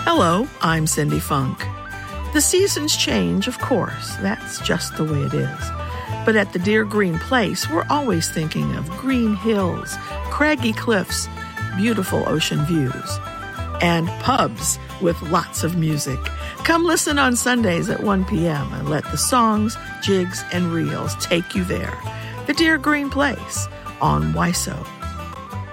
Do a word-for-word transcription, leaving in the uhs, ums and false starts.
Hello, I'm Cindy Funk. The seasons change, of course. That's just the way it is. But at the Deer Green Place, we're always thinking of green hills, craggy cliffs, beautiful ocean views, and pubs with lots of music. Come listen on Sundays at one p.m. and let the songs, jigs, and reels take you there. The Deer Green Place on W I S O